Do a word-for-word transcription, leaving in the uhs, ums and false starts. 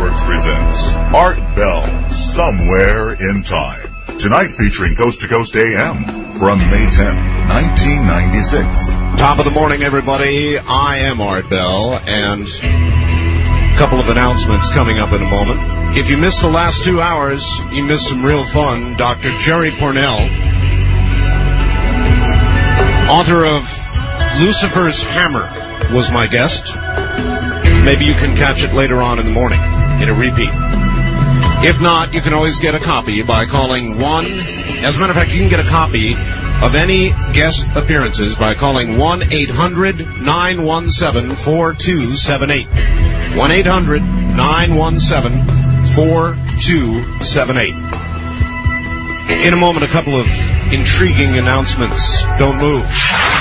Networks presents Art Bell, Somewhere in Time. Tonight featuring Coast to Coast A M from May tenth, nineteen ninety-six. Top of the morning, everybody. I am Art Bell, and a couple of announcements coming up in a moment. If you missed the last two hours, you missed some real fun. Doctor Jerry Pournelle, author of Lucifer's Hammer, was my guest. Maybe you can catch it later on in the morning in a repeat. If not, you can always get a copy by calling one. As a matter of fact, you can get a copy of any guest appearances by calling one eight hundred nine one seven four two seven eight. one eight hundred nine one seven four two seven eight. In a moment, a couple of intriguing announcements. Don't move.